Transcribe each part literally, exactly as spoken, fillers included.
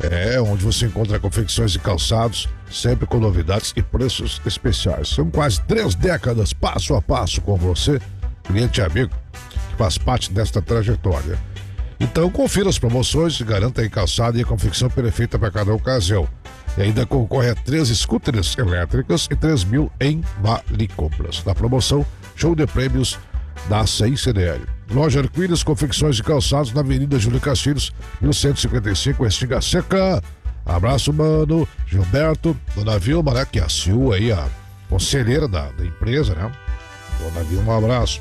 É, onde você encontra confecções e calçados, sempre com novidades e preços especiais. São quase três décadas, passo a passo, com você, cliente e amigo, que faz parte desta trajetória. Então, confira as promoções e garanta aí calçado e a confecção perfeita para cada ocasião. E ainda concorre a três scooters elétricas e três mil em vale compras. Na promoção, show de prêmios da C I C D L. Loja Arco-Íris, confecções de calçados na Avenida Júlio Castilhos, mil cento e cinquenta e cinco, Estinga Seca. Abraço, mano. Gilberto, Dona Vilma, né? Que é a C E O aí, a conselheira da, da empresa, né? Dona Vilma, um abraço.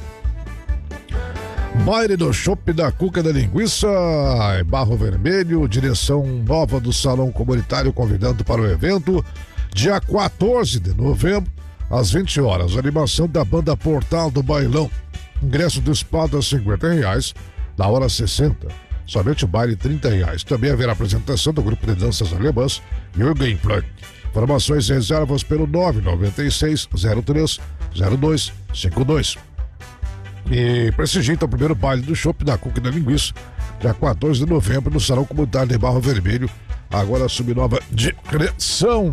Baile do Chopp da Cuca da Linguiça, em Barro Vermelho, direção nova do Salão Comunitário, convidando para o evento, dia quatorze de novembro, às vinte horas. Animação da banda Portal do Bailão. Ingresso do espada cinquenta reais, na hora sessenta. Somente o baile trinta reais. Também haverá apresentação do grupo de danças alemãs Jürgen Plan. Informações e reservas pelo nove nove seis zero três zero dois cinco dois. E prestigie então o primeiro baile do Chopp da Cuca da Linguiça, dia quatorze de novembro, no Salão Comunitário de Barro Vermelho, agora sob nova direção.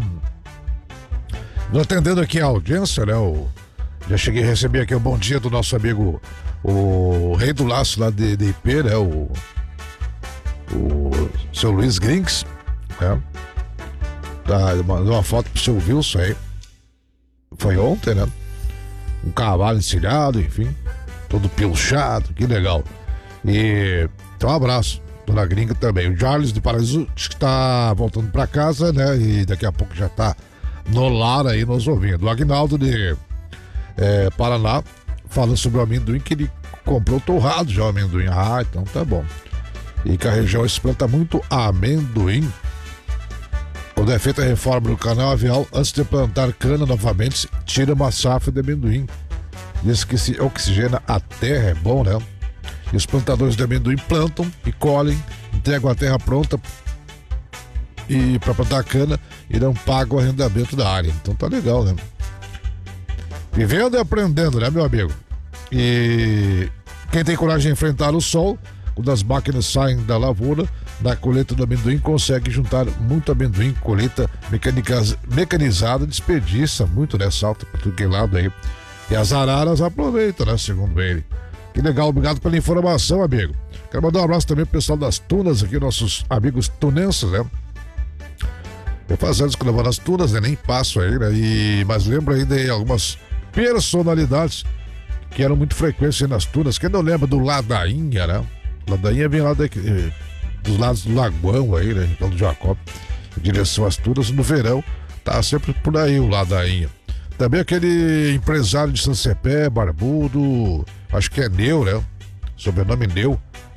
Atendendo aqui a audiência, né? O, já cheguei a receber aqui o bom dia do nosso amigo, o Rei do Laço lá de, de I P, né? O, o seu Luiz Grinks, né? Tá, mandou uma foto pro seu Wilson aí. Foi ontem, né? Um cavalo encilhado, enfim. Todo pilchado, que legal. E então um abraço, dona Gringa também. O Charles de Paraíso diz que tá voltando pra casa, né? E daqui a pouco já tá no lar aí nos ouvindo. O Agnaldo de é, Paraná falando sobre o amendoim, que ele comprou torrado já o amendoim. Ah, então tá bom. E que a região se planta muito amendoim. Quando é feita a reforma do canal avial, antes de plantar cana novamente, tira uma safra de amendoim. Diz que se oxigena a terra, é bom, né? E os plantadores de amendoim plantam e colhem, entregam a terra pronta e para plantar cana e não pagam o arrendamento da área. Então tá legal, né? Vivendo e aprendendo, né, meu amigo? E quem tem coragem de enfrentar o sol, quando as máquinas saem da lavoura, na colheita do amendoim, consegue juntar muito amendoim, colheita mecanizada, desperdiça muito, né? Salta para tudo que é lado aí. E as araras aproveitam, né? Segundo ele. Que legal, obrigado pela informação, amigo. Quero mandar um abraço também pro pessoal das Tunas aqui, nossos amigos tunenses, né? Eu faz anos que levando as Tunas, né? Nem passo aí, né? E, mas lembro ainda aí algumas personalidades que eram muito frequentes aí nas Tunas. Quem não lembra do Ladainha, né? Ladainha vem lá daqui, dos lados do Lagoão aí, né? Então do Jacob, em direção às Tunas, no verão, tá sempre por aí o Ladainha. Também aquele empresário de São Cepé, barbudo, acho que é Neu, né? Sobrenome Neu.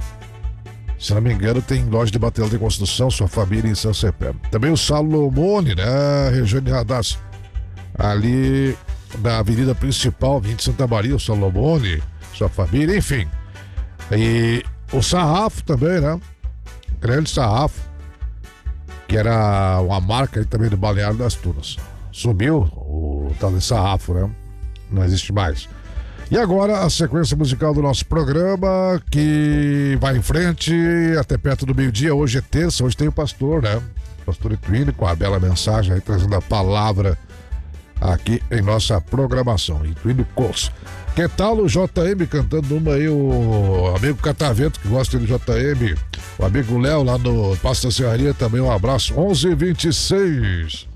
Se não me engano, tem loja de material de construção, sua família em São Cepé. Também o Salomone, né? Região de Radaz. Ali na avenida principal, vinte de Santa Maria, o Salomone, sua família, enfim. E o Sarrafo também, né? Grande Sarrafo, que era uma marca aí também do Balneário das Tunas. Sumiu o tal de Sarrafo, né? Não existe mais. E agora a sequência musical do nosso programa, que vai em frente até perto do meio-dia. Hoje é terça, hoje tem o pastor, né? Pastor Ituíne, com a bela mensagem aí, trazendo a palavra aqui em nossa programação. Ituíne Cos. Que tal o J M cantando uma aí, o amigo Catavento, que gosta do J M, o amigo Léo lá no Passo da Serraria, também um abraço. onze e vinte e seis.